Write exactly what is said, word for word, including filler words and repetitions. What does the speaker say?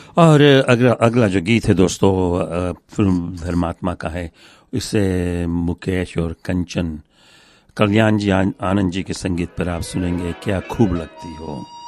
और अगला अगला जो गीत है दोस्तों, अ, फिल्म धर्मात्मा का है। इसे मुकेश और कंचन, कल्याण जी आन- आनंद जी के संगीत पर आप सुनेंगे क्या खूब लगती हो।